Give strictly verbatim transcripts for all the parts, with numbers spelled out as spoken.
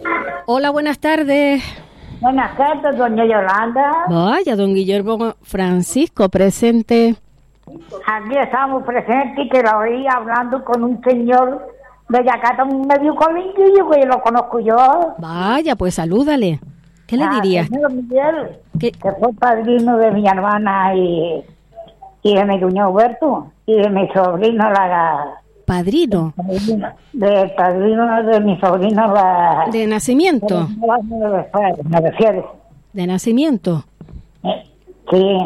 Hola, buenas tardes. Buenas tardes, doña Yolanda. Vaya, don Guillermo Francisco, presente. Aquí estamos presentes y que lo oí hablando con un señor de Yacata, un medio colinquillo que yo lo conozco yo. Vaya, pues salúdale. ¿Qué le Ah, dirías? señor Miguel, ¿Qué? que fue padrino de mi hermana y, y de mi cuñado Huberto y de mi sobrino la... Padrino. De padrino de mi sobrino la... ¿De nacimiento? Me refiero. ¿De nacimiento? Sí.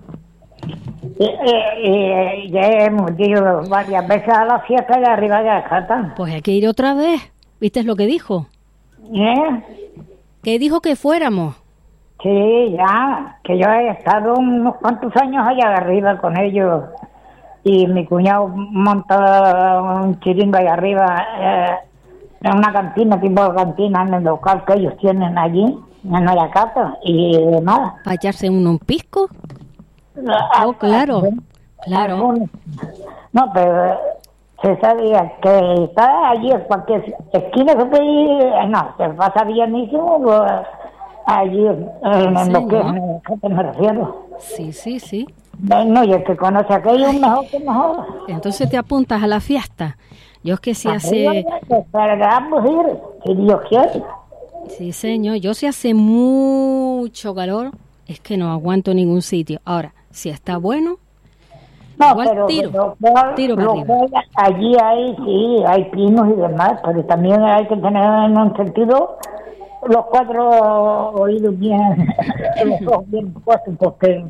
Y, y, y ya hemos ido varias veces a la fiesta de arriba de Yacata. Pues hay que ir otra vez. ¿Viste lo que dijo? ¿Eh? Que dijo que fuéramos. Sí, ya, que yo he estado unos cuantos años allá arriba con ellos y mi cuñado monta un chiringo allá arriba eh, en una cantina, tipo cantina en el local que ellos tienen allí, en Ayacata y demás. ¿Para echarse uno un pisco? Oh, claro, claro. Algunos. No, pero se sabía que está allí en cualquier esquina que puede ir, no, se pasa bienísimo pues, allí en, en lo que es, me refiero. Sí, sí, sí. No, y el que conoce aquello mejor que mejor. Entonces te apuntas a la fiesta. Yo es que si hace... Esperamos ir, si Dios quiere. Sí, señor. Yo si hace mucho calor, es que no aguanto ningún sitio. Ahora, si está bueno, no, igual pero, tiro, pero, pero tiro para lo arriba. que allí hay, sí, hay pinos y demás, pero también hay que tener en un sentido los cuatro oídos bien, los ojos bien puestos, porque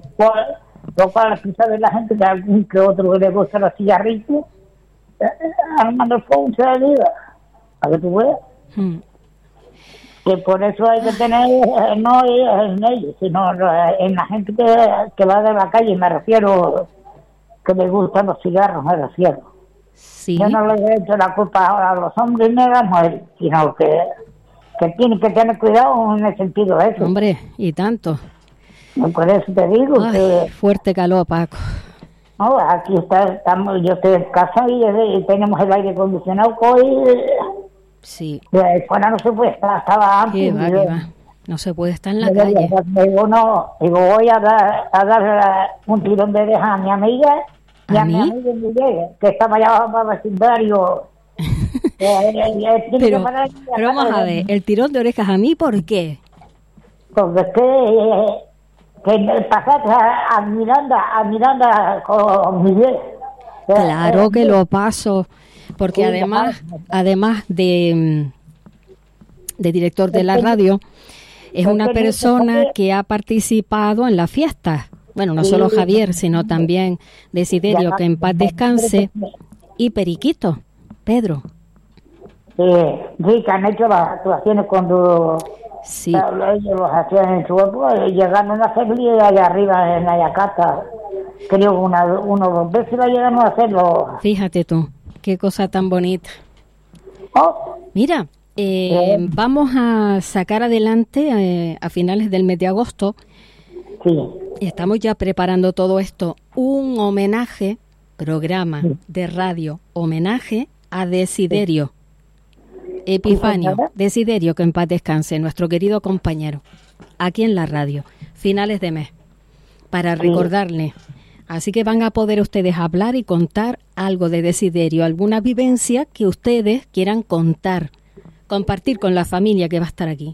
lo cual quizá de la gente que algún que otro que le gusta los cigarritos, eh, armando el fuego se ayuda, a que tú veas. Hmm. Que por eso hay que tener, eh, no en ellos, sino en la gente que, que va de la calle, me refiero, que le gustan los cigarros, me refiero. Sí. Yo no le he hecho la culpa a los hombres ni a las mujeres, sino que, que tienen que tener cuidado en el sentido de eso. Hombre, y tanto. Por eso te digo Ay, que... fuerte calor, Paco. No, aquí está, estamos, yo estoy en casa y, y tenemos el aire acondicionado hoy. Sí. De fuera no se puede estar, estaba antes. ¿Qué va, y, qué va? No se puede estar en la digo, calle. Digo, no, digo, voy a dar, a dar un tirón de oreja a mi amiga y ¿A a, mí? mi amiga Miguel, que estaba allá abajo para el vecindario. eh, eh, eh, tiene Pero, que parar aquí, pero vamos a ver, el tirón de orejas a mí, ¿por qué? Porque es que, eh, que me pasaste a, a Miranda, a Miranda con Miguel. Eh, Claro eh, que lo paso, porque sí, además, lo paso. además de, de director de la radio, es una persona que ha participado en las fiestas. Bueno, no solo Javier, sino también Desiderio, que en paz descanse, y Periquito, Pedro. Sí, sí, que han hecho las actuaciones cuando Sí. ellos los hacían en su época, y llegaron a hacerlo allá arriba en Ayacata. Creo que una, uno o dos veces la llegaron a hacerlo. Fíjate tú, qué cosa tan bonita. Oh, Mira, eh, sí. vamos a sacar adelante eh, a finales del mes de agosto. Sí. Estamos ya preparando todo esto, un homenaje, programa Sí. de radio, homenaje a Desiderio, Epifanio, Sí. Desiderio, que en paz descanse, nuestro querido compañero, aquí en la radio, finales de mes, para Sí. recordarle. Así que van a poder ustedes hablar y contar algo de Desiderio, alguna vivencia que ustedes quieran contar, compartir con la familia que va a estar aquí.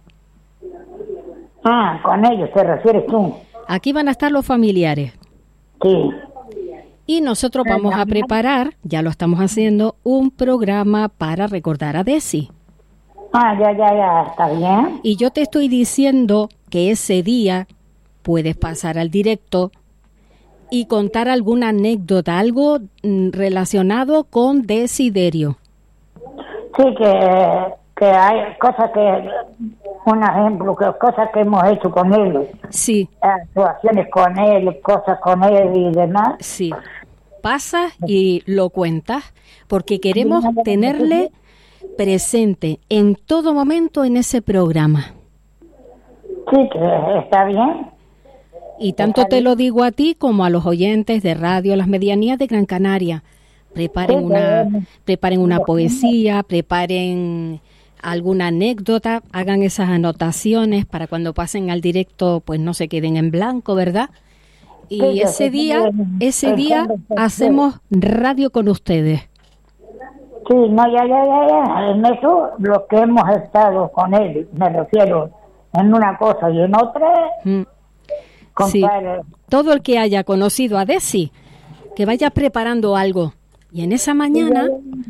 Ah, con ellos te refieres tú. Aquí van a estar los familiares. Sí. Y nosotros vamos a preparar, ya lo estamos haciendo, un programa para recordar a Desi. Ah, ya, ya, ya, está bien. Y yo te estoy diciendo que ese día puedes pasar al directo y contar alguna anécdota, algo mm, relacionado con Desiderio. Sí, que, que hay cosas que, un ejemplo, que cosas que hemos hecho con él, Sí, actuaciones con él, cosas con él y demás. sí. Pasas y lo cuentas porque queremos tenerle presente en todo momento en ese programa. Sí, que está bien. Y tanto te lo digo a ti como a los oyentes de radio Las Medianías de Gran Canaria. Preparen una, preparen una poesía, preparen alguna anécdota, hagan esas anotaciones para cuando pasen al directo, pues no se queden en blanco, ¿verdad? Y Sí, yo ese sé día, que- ese el día fondo está hacemos radio con ustedes. Sí, no, ya, ya, ya, ya. En eso, los que hemos estado con él, me refiero, en una cosa y en otra, Mm. Sí. compadre. Todo el que haya conocido a Desi, que vaya preparando algo. Y en esa mañana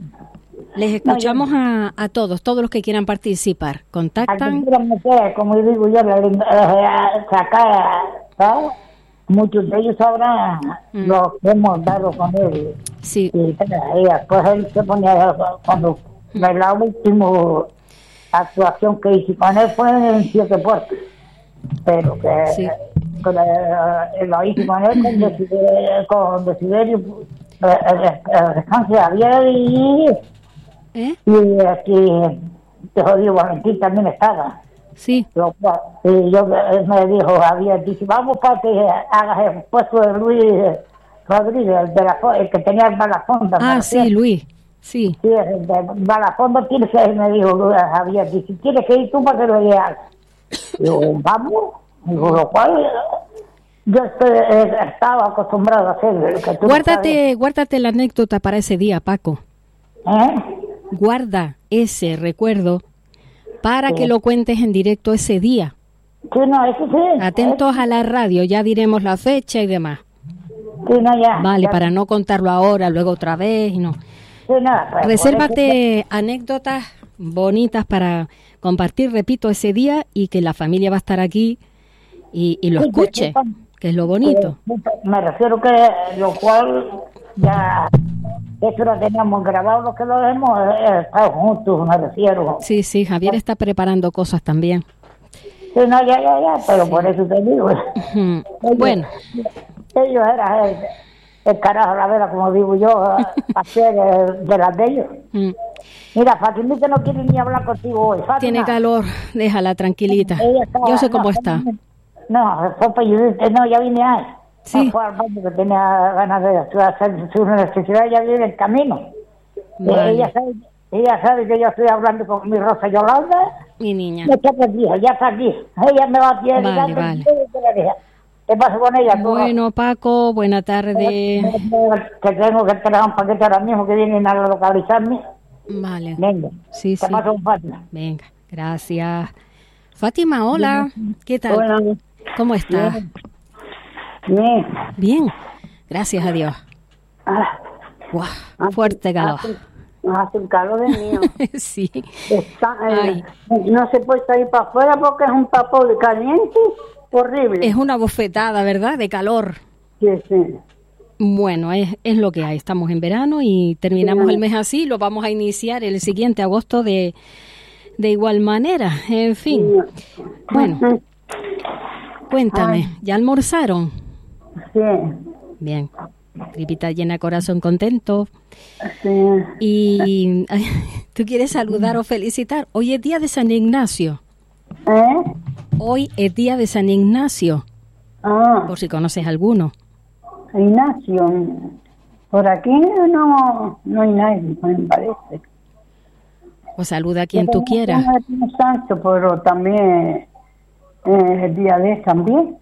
les escuchamos a, a todos, todos los que quieran participar. Al que Contactan. quieran meter, como digo yo, la, eh, sacar, ¿sabes? Muchos de ellos sabrán Mm. lo que hemos dado con él. Sí, Y, y después él se ponía, cuando de la última actuación que hice con él fue en Siete Puertas. Pero que, Sí. que la- lo hice con él con Desiderio, con Desiderio eh, eh, eh, Descanse Javier y, ¿eh? y aquí te jodido Valentín también estaba. Sí, Lo cual, y yo él me dijo Javier, dice, vamos para que hagas el puesto de Luis Rodríguez, el, de la, fo- el que tenía el Balafonda. ah, sí, Luis, sí. Sí, el de Balafonda tiene que ir, me dijo Javier, dice, tienes que ir tú para que lo veas. Digo, vamos, digo, lo cual yo estoy, eh, estaba acostumbrado a hacer. Que tú Guárdate, guárdate la anécdota para ese día, Paco. sabes. ¿Eh? Guarda ese recuerdo para Sí. que lo cuentes en directo ese día. Sí, no, eso sí. Atentos a la radio, ya diremos la fecha y demás. Sí, no, ya. Vale, ya. para no contarlo ahora, luego otra vez y no. Sí, no, pues, Resérvate anécdotas bonitas para compartir, repito, ese día y que la familia va a estar aquí y, y lo Sí, escuche, sí, sí. que es lo bonito. Eh, Me refiero que lo cual ya eso lo teníamos grabado, lo que lo hemos eh, estado juntos, me refiero. Sí, sí, Javier está preparando cosas también. Sí, no, ya, ya, ya, pero por eso te digo. Ujú. Ellos- Bueno, Ellos eran el, el carajo, la verdad, como digo yo, hacer de las de ellos. mm, Mira, Fatimita no quiere ni hablar contigo hoy. Fátima, tiene calor, déjala tranquilita. ella estaba- Yo sé cómo no, está. No, fue para ayudarte, no, ya vine ahí. Sí. No, fue al baño que tenía ganas de hacer su necesidad, ya viene en camino. Eh, Vale. Ella, sabe, ella sabe que yo estoy hablando con mi Rosa Yolanda. Mi niña. Ya está aquí, ya está aquí. Ella me va a tirar. Vale, vale. ¿Qué pasa con ella? tú? Bueno, Paco, buena tarde. Que tengo que traer un paquete ahora mismo que vienen a localizarme. Vale. Venga. Sí, ¿Qué sí. pasa con Fátima? Venga, gracias. Fátima, hola. ¿Qué tal? Hola. ¿Cómo estás? Bien. Bien. Bien, gracias a Dios. Ah, Guau, fuerte calor. Hace, hace un calor de mío. Sí. Está, eh, Ay. no se puede salir para afuera porque es un tapón caliente horrible. Es una bofetada, ¿verdad? De calor. Sí, sí. Bueno, es, es lo que hay. Estamos en verano y terminamos Sí. el mes así. Lo vamos a iniciar el siguiente agosto de, de igual manera. En fin. Bueno, cuéntame, ¿ya almorzaron? Sí, Bien. Gripita llena, corazón contento. sí. Y tú quieres saludar o felicitar. Hoy es día de San Ignacio. ¿Eh? Hoy es día de San Ignacio, Ah, por si conoces alguno. Ignacio. Por aquí no, no hay nadie, me parece. O saluda a quien tú quieras. No es santo, pero también es el día de él también.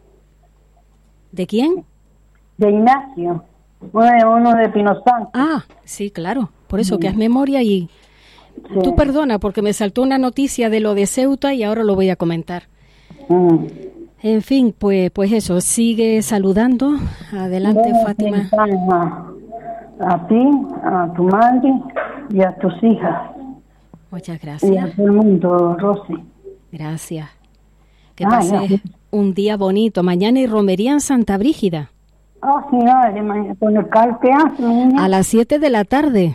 ¿De quién? De Ignacio. Bueno, uno de Pino Santo. Ah, sí, claro. Por eso que haz memoria y Sí. tú perdona porque me saltó una noticia de lo de Ceuta y ahora lo voy a comentar. Mm. En fin, pues pues eso, sigue saludando. Adelante, Bueno, Fátima. A, a ti, a tu madre y a tus hijas. Muchas Y a gracias. todo el mundo, Rosy. Gracias. Que Ah, pases ya. un día bonito. Mañana y romería en Santa Brígida Ah, sí, madre, mañana con el calor que hace, niña. a las siete de la tarde.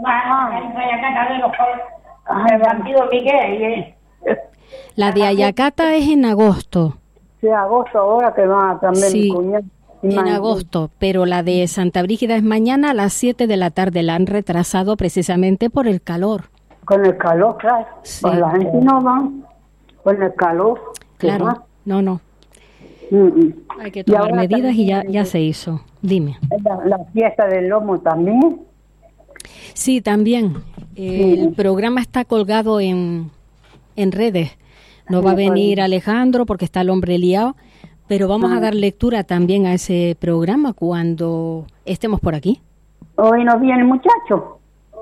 El bandido Miguel. La de Ayacata es en agosto. Sí, agosto ahora que va también Sí, mi cuñado. en Imagínate. agosto, pero la de Santa Brígida es mañana a las siete de la tarde. La han retrasado precisamente por el calor. Con el calor, claro. Sí. Pues la gente no va con el calor. que Claro, va. no, no. Mm, mm. Hay que Y tomar ahora medidas y ya, también ya se hizo. Dime. La, la fiesta del lomo también. Sí, también. Eh, sí. El programa está colgado en, en redes. No va a venir Alejandro porque está el hombre liado, pero vamos a dar lectura también a ese programa cuando estemos por aquí. Hoy nos viene el muchacho.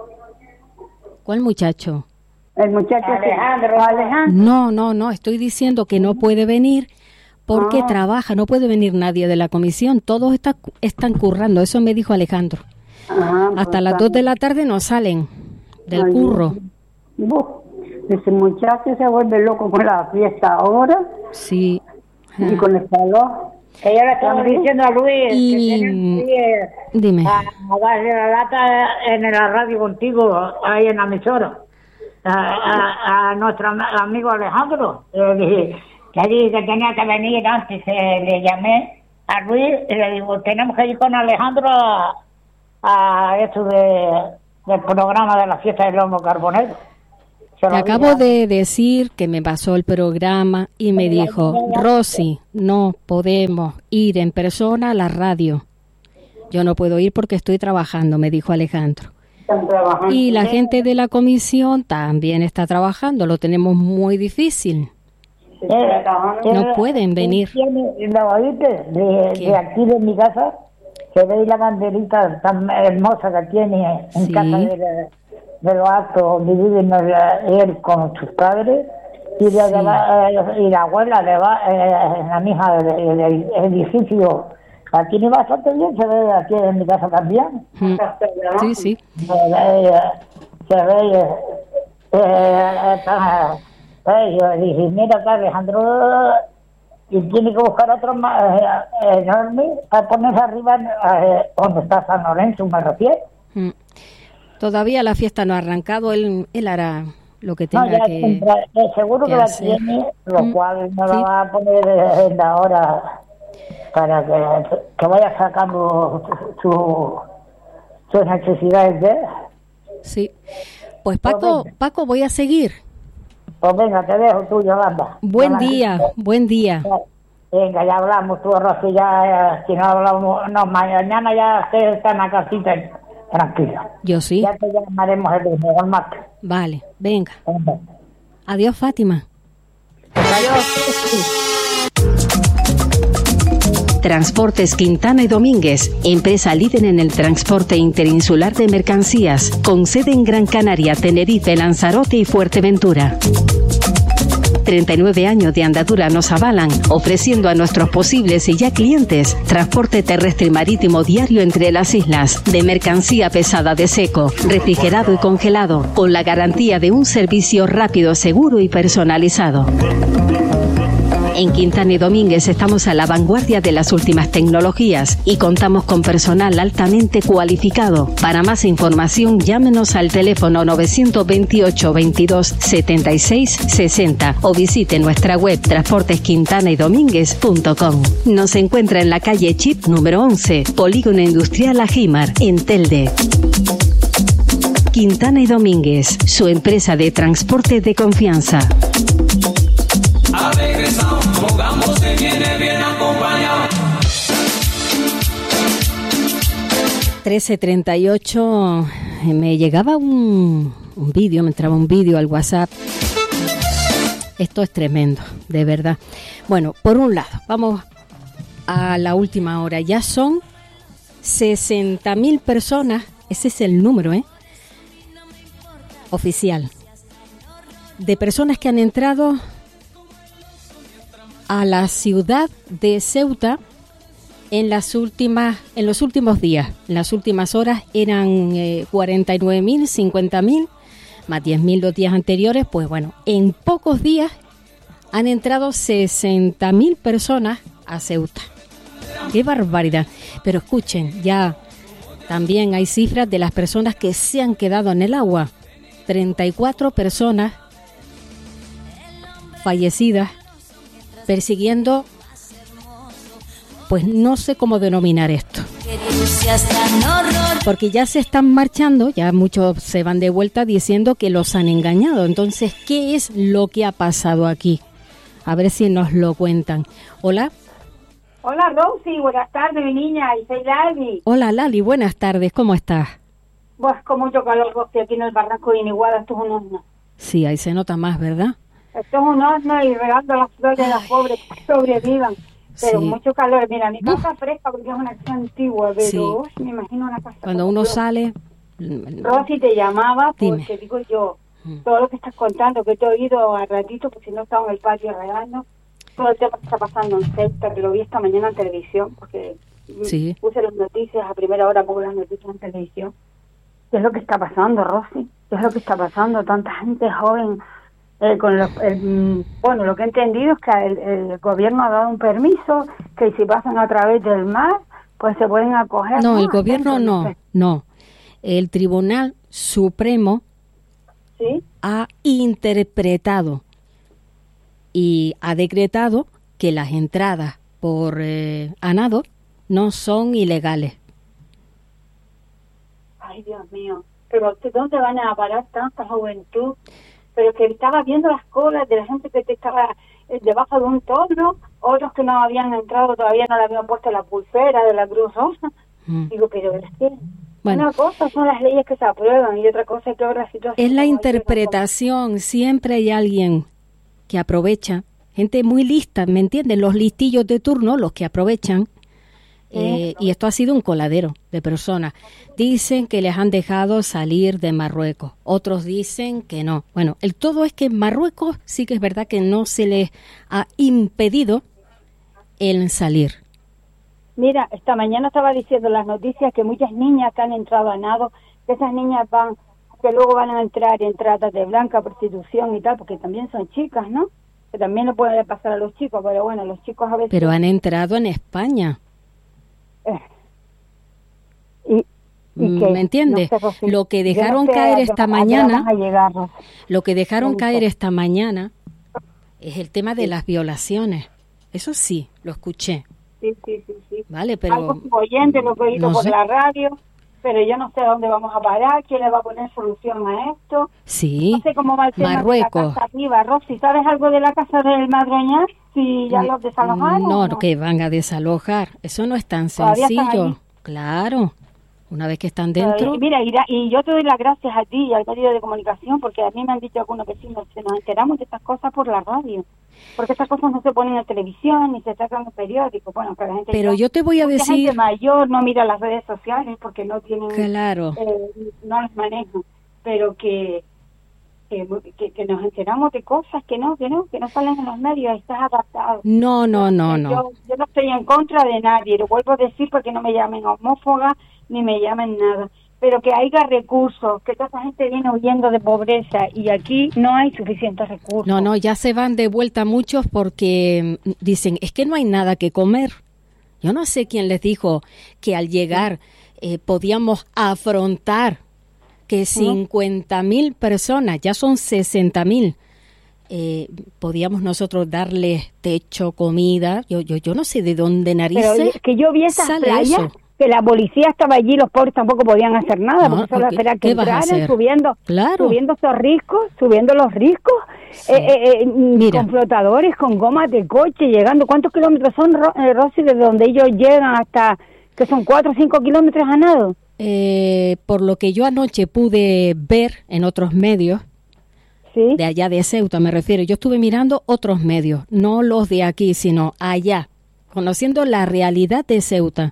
¿Cuál muchacho? El muchacho Alejandro. Alejandro. No, no, no, estoy diciendo que no puede venir porque ah. trabaja, no puede venir nadie de la comisión, todos está, están currando, eso me dijo Alejandro. Ah, Hasta pues, las dos de la tarde no salen del ay, curro. Uf, ese muchacho se vuelve loco con la fiesta ahora. Sí. Y con el calor. Que yo le estaba diciendo a Luis y... que tiene que Dime. A, a darle la lata en la radio contigo, ahí en la emisora. A, a, a nuestro amigo Alejandro. Le dije que allí que tenía que venir antes. Eh, le llamé a Luis y le digo, tenemos que ir con Alejandro a, a eso de, del programa de la fiesta del lomo carbonero. Te acabo de decir que me pasó el programa y me dijo, Rosy, no podemos ir en persona a la radio. Yo no puedo ir porque estoy trabajando, me dijo Alejandro. Y la gente de la comisión también está trabajando, lo tenemos muy difícil. No pueden venir. ¿Lo oíste? De, de aquí de mi casa, que veis la banderita tan hermosa que tiene en sí. casa de la... de los actos donde viven él con sus padres y, de, sí. de, y la abuela le va eh, la mija del, del edificio aquí ni bastante bien, se ve aquí en mi casa también. Mm. Sí, sí. Se ve, se ve eh, eh, eh, yo dije, mira acá Alejandro, y tiene que buscar otro más eh, enorme para ponerse arriba eh, donde está San Lorenzo, me refiero. Mm. Todavía la fiesta no ha arrancado, él, él hará lo que tenga no, ya que, entra, eh, seguro que, que la hacer. Tiene, lo mm, cual me sí. la va a poner en la hora para que, que vaya sacando su, sus necesidades de... Sí, pues Paco, pues Paco, voy a seguir. Pues venga, te dejo tú, Yolanda. Buen Yolanda. día, buen día. Venga, ya hablamos tú, Rosy, ya, si no hablamos, no, mañana ya usted está en la casita. Tranquilo. Yo sí. Ya te llamaremos el mejor martes. Vale, venga. venga. Adiós, Fátima. Adiós. Transportes Quintana y Domínguez, empresa líder en el transporte interinsular de mercancías, con sede en Gran Canaria, Tenerife, Lanzarote y Fuerteventura. treinta y nueve años de andadura nos avalan, ofreciendo a nuestros posibles y ya clientes transporte terrestre y marítimo diario entre las islas, de mercancía pesada de seco, refrigerado y congelado, con la garantía de un servicio rápido, seguro y personalizado. En Quintana y Domínguez estamos a la vanguardia de las últimas tecnologías y contamos con personal altamente cualificado. Para más información, llámenos al teléfono nueve dos ocho, veintidós, setenta y seis, sesenta o visite nuestra web transportes quintana y domínguez punto com. Nos encuentra en la calle Chip número once, Polígono Industrial Ajimar, en Telde. Quintana y Domínguez, su empresa de transporte de confianza. Ha regresado, jugamos, se viene bien acompañado. trece treinta y ocho, me llegaba un, un vídeo, me entraba un vídeo al WhatsApp. Esto es tremendo, de verdad. Bueno, por un lado, vamos a la última hora. Ya son sesenta mil personas, ese es el número, ¿eh? Oficial. De personas que han entrado a la ciudad de Ceuta en las últimas, en los últimos días, en las últimas horas eran eh, cuarenta y nueve mil, cincuenta mil, más diez mil los días anteriores. Pues bueno, en pocos días han entrado sesenta mil personas a Ceuta. ¡Qué barbaridad! Pero escuchen, ya también hay cifras de las personas que se han quedado en el agua. treinta y cuatro personas fallecidas persiguiendo, pues no sé cómo denominar esto, porque ya se están marchando, ya muchos se van de vuelta diciendo que los han engañado. Entonces, ¿qué es lo que ha pasado aquí? A ver si nos lo cuentan. Hola. Hola, Rosy, buenas tardes, mi niña, y soy Lali. Hola, Lali, buenas tardes, ¿cómo estás? Pues con mucho calor, porque aquí en el Barranco de Iniguada esto es un horno. Sí, ahí se nota más, ¿verdad? Esto es un horno y regando las flores de las pobres que sobrevivan. Pero Sí. mucho calor. Mira, mi casa Uf. es fresca porque es una casa antigua, pero Sí. uf, me imagino una casa... Cuando como uno yo. sale... Rosy, te llamaba Dime. porque digo yo, Mm. todo lo que estás contando, que te he oído a ratito, porque si no estaba en el patio regando, todo el tema que está pasando en Ceuta, que lo vi esta mañana en televisión, porque Sí. puse las noticias, a primera hora pongo las noticias en televisión. ¿Qué es lo que está pasando, Rosy? ¿Qué es lo que está pasando? Tanta gente joven, eh, con los, el, bueno, lo que he entendido es que el, el gobierno ha dado un permiso, que si pasan a través del mar, pues se pueden acoger. No, más el gobierno gente, no, sé. no. El Tribunal Supremo ¿Sí? ha interpretado y ha decretado que las entradas por eh, a nado no son ilegales. Ay, Dios mío. Pero ¿de dónde van a parar tanta juventud? Pero que estaba viendo las colas de la gente que te estaba eh, debajo de un torno, otros que no habían entrado, todavía no le habían puesto la pulsera de la Cruz Roja. Mm. Digo, pero es que Bueno. una cosa son las leyes que se aprueban y otra cosa es que ahora la situación... Es la como interpretación, siempre hay alguien que aprovecha, gente muy lista, ¿me entienden? Los listillos de turno, los que aprovechan, eh, y esto ha sido un coladero de personas. Dicen que les han dejado salir de Marruecos, otros dicen que no. Bueno, el todo es que en Marruecos sí que es verdad que no se les ha impedido el salir. Mira, esta mañana estaba diciendo las noticias que muchas niñas que han entrado a nado, que esas niñas van, que luego van a entrar en trata de blanca, prostitución y tal, porque también son chicas, ¿no? Que también le puede pasar a los chicos, pero bueno, los chicos a veces... Pero han entrado en España. Eh, y, y que, ¿Me entiendes? no sé, Rosy, Lo que yo no dejaron sé caer a qué- esta a qué mañana, vamos a llegar, Rosy. lo que dejaron No caer sé. esta mañana es el tema de las violaciones. Eso sí, lo escuché, Sí, sí, sí, sí. ¿vale? Pero Algo estuve oyendo, lo que he oído no por sé. la radio, pero yo no sé a dónde vamos a parar, quién le va a poner solución a esto. sí, No sé cómo va el tema Marruecos. de la casa arriba, Rosy. ¿Sabes algo de la casa del Madroñar? Si ya los desalojaron. No, o no? que van a desalojar. Eso no es tan Todavía están sencillo. ahí. Claro, una vez que están Pero, dentro. y mira, y, da- y yo te doy las gracias a ti y al medio de comunicación, porque a mí me han dicho algunos vecinos que nos enteramos de estas cosas por la radio. Porque estas cosas no se ponen en televisión ni se sacan en periódicos. Bueno, que la gente Pero ya- yo te voy a mucha decir, gente mayor no mira las redes sociales porque no tienen, claro, eh, no las manejan. Pero que, que, que, que nos enteramos de cosas que no, que no, que no salen en los medios, estás adaptado. no, no, no, no. Yo, yo no estoy en contra de nadie, lo vuelvo a decir porque no me llamen homófoba ni me llamen nada, pero que haya recursos, que toda esa gente viene huyendo de pobreza y aquí no hay suficientes recursos. No, no, ya se van de vuelta muchos porque mm, dicen, es que no hay nada que comer. Yo no sé quién les dijo que al llegar eh, podíamos afrontar que cincuenta mil personas, ya son sesenta mil, eh, podíamos nosotros darles techo, comida. Yo, yo, yo no sé de dónde Pero narices es que yo vi esas sale playas, eso. que la policía estaba allí, los pobres tampoco podían hacer nada, No, porque solo porque, esperar que ¿qué vas a entraran, hacer? subiendo, Claro. subiendo esos riscos, subiendo los riscos, Sí. eh, eh, eh, Mira. con flotadores, con gomas de coche, llegando. ¿Cuántos kilómetros son, Ro- eh, Rosy, desde donde ellos llegan hasta, que son cuatro o cinco kilómetros a nado? Eh, por lo que yo anoche pude ver en otros medios, Sí. de allá de Ceuta me refiero, yo estuve mirando otros medios, no los de aquí, sino allá, conociendo la realidad de Ceuta.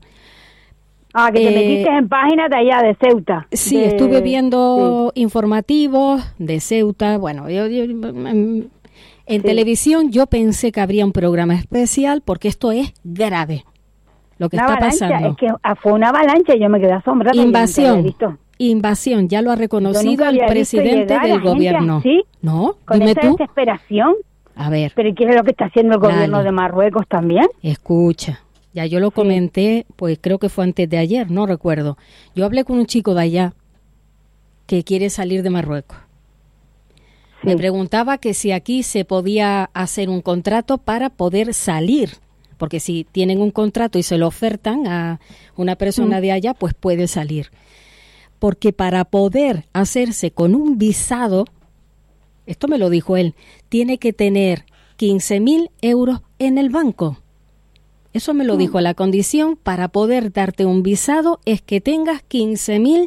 Ah, que te Eh, metiste en páginas de allá, de Ceuta. Sí, De- estuve viendo informativos de Ceuta, bueno, yo, yo, mm, en Sí. televisión yo pensé que habría un programa especial porque esto es grave, lo que Una está avalancha, pasando. es que ah, fue una avalancha y yo me quedé asombrada. yo nunca había Invasión, visto. invasión, ya lo ha Yo reconocido nunca el había visto presidente llegar a del la gente gobierno. así, No, Con dime esa tú. desesperación. A ver, ¿Pero qué es lo que está haciendo el gobierno Dale. de Marruecos también? escucha, ya yo lo comenté, pues creo que fue antes de ayer, no recuerdo. Yo hablé con un chico de allá que quiere salir de Marruecos. Sí. Me preguntaba que si aquí se podía hacer un contrato para poder salir, porque si tienen un contrato y se lo ofertan a una persona Mm. de allá, pues puede salir. Porque para poder hacerse con un visado, esto me lo dijo él, tiene que tener quince mil euros en el banco. Eso me lo dijo, la condición para poder darte un visado es que tengas quince mil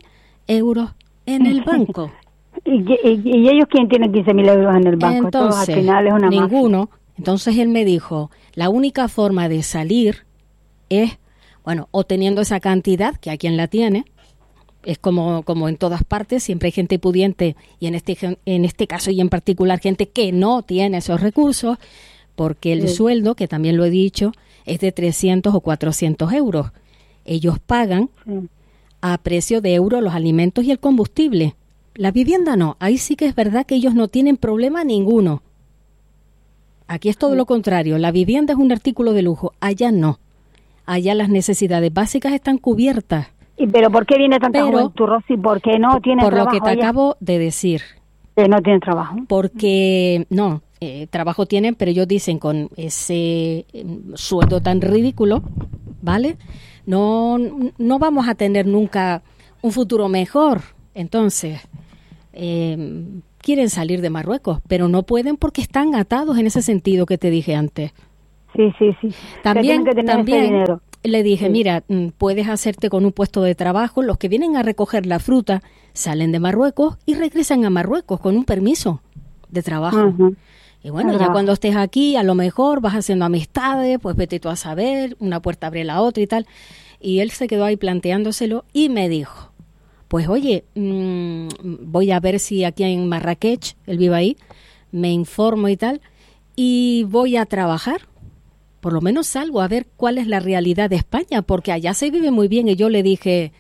euros en el banco. ¿Y, y, y ellos quién tienen quince mil euros en el banco? Entonces, Todos, al final es una ninguno. mafia. Entonces él me dijo, la única forma de salir es, bueno, o teniendo esa cantidad, que hay quien la tiene, es como, como en todas partes, siempre hay gente pudiente, y en este, en este caso y en particular gente que no tiene esos recursos, porque el Sí. sueldo, que también lo he dicho, es de trescientos o cuatrocientos euros. Ellos pagan Sí. a precio de euro los alimentos y el combustible. La vivienda no. Ahí sí que es verdad que ellos no tienen problema ninguno. Aquí es todo lo contrario. La vivienda es un artículo de lujo. Allá no. Allá las necesidades básicas están cubiertas. ¿Y pero por qué viene tanta Pero- juventud, Rosy? ¿Por qué no tienen Por lo trabajo? que te allá? acabo de decir. Que no tienen trabajo. Porque, no, eh, trabajo tienen, pero ellos dicen con ese eh, sueldo tan ridículo, ¿vale? No, no vamos a tener nunca un futuro mejor. Entonces, eh, quieren salir de Marruecos, pero no pueden porque están atados en ese sentido que te dije antes. Sí, sí, sí. También, Que tienen que tener ese también dinero. le dije, Sí. mira, mm, puedes hacerte con un puesto de trabajo. Los que vienen a recoger la fruta salen de Marruecos y regresan a Marruecos con un permiso de trabajo. Ujú. Y bueno, Verdad. ya cuando estés aquí, a lo mejor vas haciendo amistades, pues vete tú a saber, una puerta abre la otra y tal. Y él se quedó ahí planteándoselo y me dijo, pues oye, mmm, voy a ver si aquí en Marrakech, él vive ahí, me informo y tal, y voy a trabajar. Por lo menos salgo a ver cuál es la realidad de España, porque allá se vive muy bien. Y yo le dije,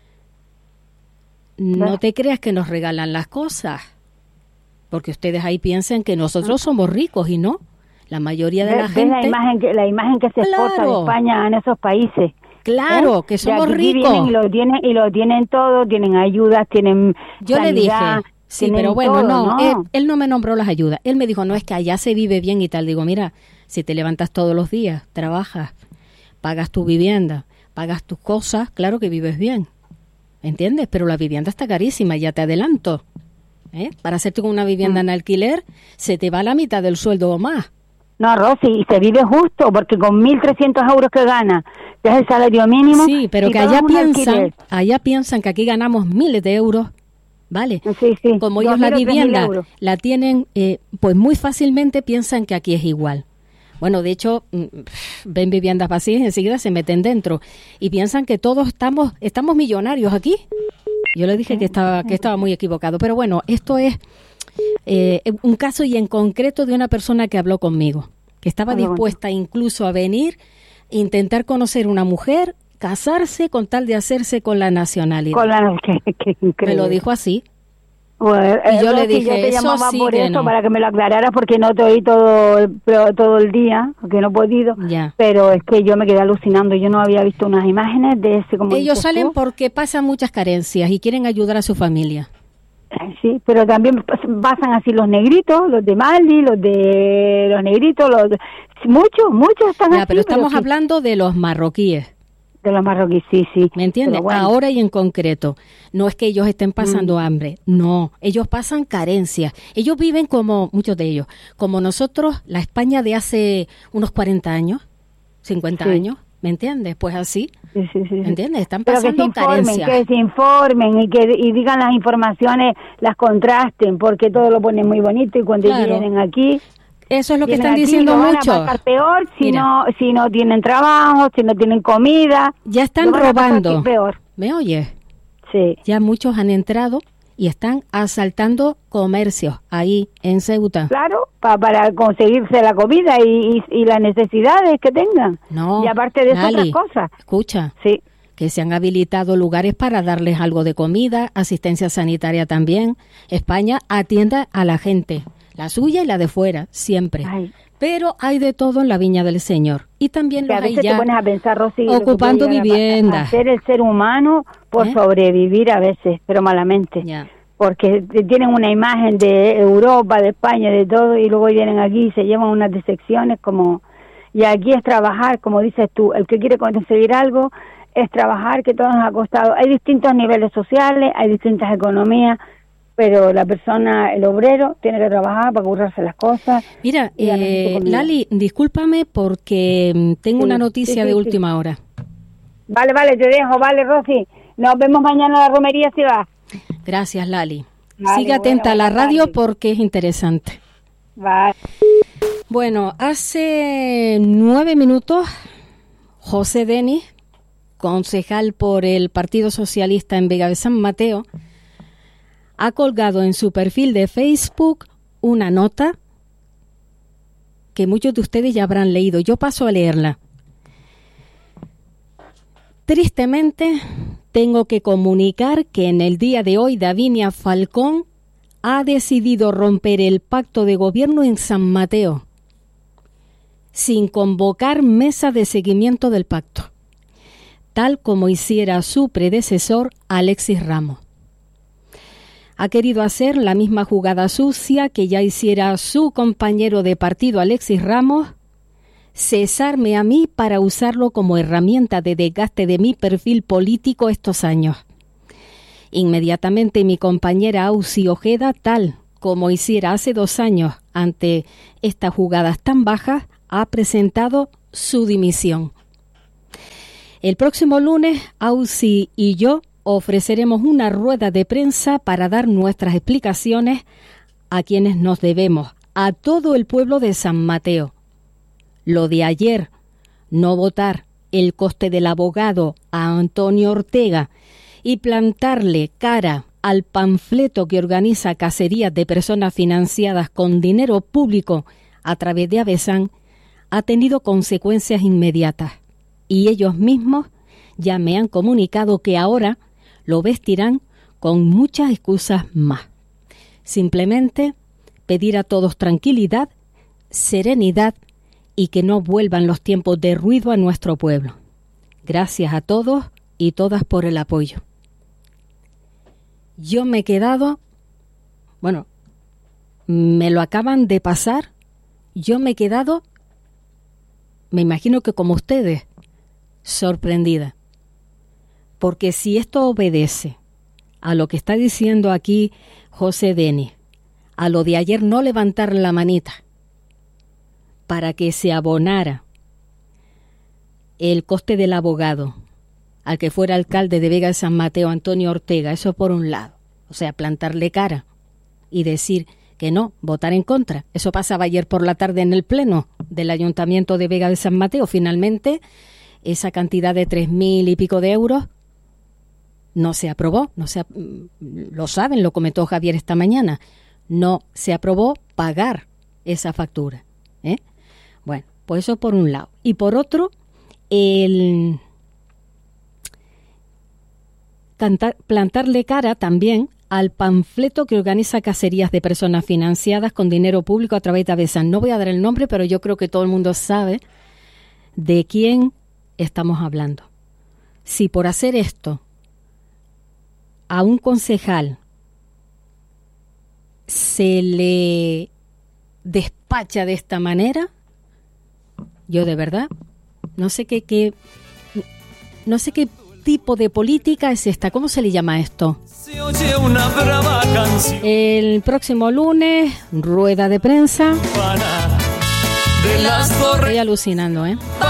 no te creas que nos regalan las cosas, porque ustedes ahí piensan que nosotros somos ricos y no. La mayoría de la ¿Ves gente... la imagen que la imagen que se exporta Claro. de España en esos países? Claro, ¿Eh? que De somos aquí ricos. vienen y lo tienen y lo tienen todo, tienen ayudas, tienen Yo sanidad, le dije, sí, tienen pero bueno, todo, no, Él, él no me nombró las ayudas. Él me dijo, no, es que allá se vive bien y tal. Digo, mira, si te levantas todos los días, trabajas, pagas tu vivienda, pagas tus cosas, claro que vives bien. ¿Entiendes? Pero la vivienda está carísima, ya te adelanto. ¿Eh? Para hacerte con una vivienda Mm. en alquiler, se te va la mitad del sueldo o más. No, Rosy, y se vive justo, porque con mil trescientos euros que gana, que es el salario mínimo... Sí, pero y que pagas allá un piensan, alquiler. allá piensan que aquí ganamos miles de euros, ¿vale? Sí, sí, Como dos ellos la mil o tres mil vivienda euros. la tienen, eh, pues muy fácilmente piensan que aquí es igual. Bueno, de hecho, mm, ven viviendas vacías y enseguida se meten dentro y piensan que todos estamos estamos millonarios aquí. Yo le dije que estaba que estaba muy equivocado, pero bueno, esto es eh, un caso y en concreto de una persona que habló conmigo, que estaba Habló dispuesta incluso a venir, intentar conocer una mujer, casarse con tal de hacerse con la nacionalidad. Con la, que, que Me increíble. lo dijo así. Bueno, Y eh, yo le Rosy, dije, yo te eso llamaba sí por que eso, no. para que me lo aclararas, porque no te oí todo el, pero todo el día, porque no he podido, Ya. pero es que yo me quedé alucinando, yo no había visto unas imágenes de ese como Ellos dices salen tú. porque pasan muchas carencias y quieren ayudar a su familia. Sí, pero también pas- pasan así los negritos, los de Mali, los de los negritos, los de- muchos, muchos están Ya, así. pero estamos sí, hablando de los marroquíes, de los marroquíes, sí, sí. ¿me entiendes? Pero bueno, Ahora y en concreto. No es que ellos estén pasando hambre, no. Ellos pasan carencias. Ellos viven como, muchos de ellos, como nosotros, la España de hace unos cuarenta años, cincuenta Sí. años, ¿me entiendes? Pues así, sí, sí, sí, ¿me sí. entiendes? Están Pero que se pasando informen, carencias. que se informen y que y digan las informaciones, las contrasten, porque todo lo ponen muy bonito y cuando Claro. vienen aquí... Eso es lo que vienen están aquí, diciendo lo van muchos. a pasar peor si Mira. no si no tienen trabajo, si no tienen comida. Ya están Lo van a pasar robando. peor. ¿Me oyes? Sí. Ya muchos han entrado y están asaltando comercios ahí en Ceuta. Claro, pa- para conseguirse la comida y, y, y las necesidades que tengan. No, y aparte de eso, Lali, otras cosas. escucha, Sí. que se han habilitado lugares para darles algo de comida, asistencia sanitaria también. España atienda a la gente, la suya y la de fuera, siempre. Ay. Pero hay de todo en la viña del Señor. Y también Que los a hay veces te ya pones a pensar, Rosy, lo que ocupando puede llegar a- viviendas. a hacer el ser humano por ¿Eh? sobrevivir a veces, pero malamente. Ya. Porque te- tienen una imagen de Europa, de España, de todo, y luego vienen aquí y se llevan unas decepciones como... Y aquí es trabajar, como dices tú, el que quiere conseguir algo es trabajar, que todo nos ha costado. Hay distintos niveles sociales, hay distintas economías, pero la persona, el obrero, tiene que trabajar para currarse las cosas. Mira, Y ganar su eh, comida. Lali, discúlpame porque mm, tengo Sí, una noticia sí, sí, de sí. última hora. Vale, vale, te dejo, vale, Rosy. Nos vemos mañana en la romería si vas. Gracias, Lali. Vale, Sigue atenta bueno, a la radio tarde. porque es interesante. Vale. Bueno, hace nueve minutos, José Denis, concejal por el Partido Socialista en Vega de San Mateo, ha colgado en su perfil de Facebook una nota que muchos de ustedes ya habrán leído. Yo paso a leerla. Tristemente, tengo que comunicar que en el día de hoy Davinia Falcón ha decidido romper el pacto de gobierno en San Mateo, sin convocar mesa de seguimiento del pacto, tal como hiciera su predecesor Alexis Ramos. Ha querido hacer la misma jugada sucia que ya hiciera su compañero de partido Alexis Ramos, cesarme a mí para usarlo como herramienta de desgaste de mi perfil político estos años. Inmediatamente mi compañera Ausi Ojeda, tal como hiciera hace dos años ante estas jugadas tan bajas, ha presentado su dimisión. El próximo lunes, Ausi y yo ofreceremos una rueda de prensa para dar nuestras explicaciones a quienes nos debemos, a todo el pueblo de San Mateo. Lo de ayer, no votar el coste del abogado a Antonio Ortega y plantarle cara al panfleto que organiza cacerías de personas financiadas con dinero público a través de Avesan, ha tenido consecuencias inmediatas y ellos mismos ya me han comunicado que ahora lo vestirán con muchas excusas más. Simplemente pedir a todos tranquilidad, serenidad y que no vuelvan los tiempos de ruido a nuestro pueblo. Gracias a todos y todas por el apoyo. Yo me he quedado, bueno, me lo acaban de pasar, yo me he quedado, me imagino que como ustedes, sorprendida. Porque si esto obedece a lo que está diciendo aquí José Denis, a lo de ayer no levantar la manita para que se abonara el coste del abogado al que fuera alcalde de Vega de San Mateo, Antonio Ortega, eso por un lado. O sea, plantarle cara y decir que no, votar en contra. Eso pasaba ayer por la tarde en el pleno del Ayuntamiento de Vega de San Mateo. Finalmente, esa cantidad de tres mil y pico de euros no se aprobó. No se, lo saben, lo comentó Javier esta mañana. No se aprobó pagar esa factura. ¿eh? Bueno, pues eso por un lado. Y por otro, el cantar, plantarle cara también al panfleto que organiza cacerías de personas financiadas con dinero público a través de Avesan. No voy a dar el nombre, pero yo creo que todo el mundo sabe de quién estamos hablando. Si por hacer esto a un concejal se le despacha de esta manera, yo de verdad no sé qué, qué no sé qué tipo de política es esta. ¿Cómo se le llama esto? Se oye una brava canción. El próximo lunes, rueda de prensa. De las Estoy alucinando, ¿eh? torres